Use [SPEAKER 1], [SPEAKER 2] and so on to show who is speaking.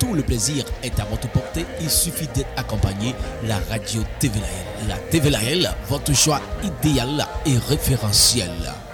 [SPEAKER 1] tout le plaisir est à votre portée. Il suffit d'être accompagné. La radio TV Lahel. La TV Lahel, votre choix idéal et référentiel.